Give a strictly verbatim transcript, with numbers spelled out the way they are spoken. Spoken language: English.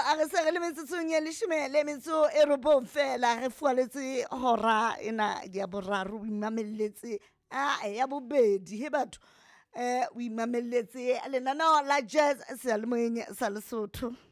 a re se re le metsotsong ya leshome le metso e robong fela re fualetse hora ena ya boraro o imamelletse a ya bobedi he batho eh o imamelletse lenaneo la jazz seyalemoyeng sa Lesotho.